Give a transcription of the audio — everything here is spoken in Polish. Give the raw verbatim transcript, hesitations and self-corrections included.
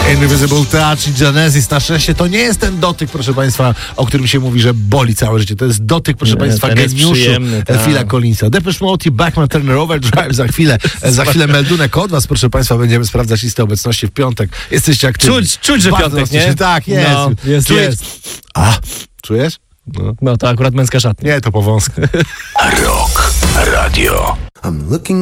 Invisible Touch i Genesis. Na szczęście to nie jest ten dotyk, proszę państwa, o którym się mówi, że boli całe życie. To jest dotyk, proszę Nie, państwa, geniuszu Phila Collinsa. Depeche Mode i Bachman Turner Overdrive za chwilę. Za chwilę meldunek od was, proszę państwa, będziemy sprawdzać listę obecności w piątek. Jesteście aktywni. Czuć, czuć, że Bardzo piątek, nie? Tak, jest. No, jest, Czujesz? jest. A, czujesz? No. No to akurat męska szatnia. Nie, to po wąsku. Rock Radio. I'm looking